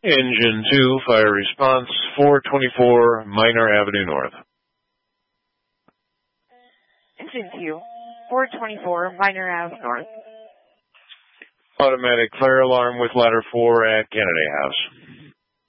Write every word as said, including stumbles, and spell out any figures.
Engine two, fire response, four twenty-four Minor Avenue North. Engine two, four twenty-four Minor Avenue North. Automatic fire alarm with ladder four at Kennedy House.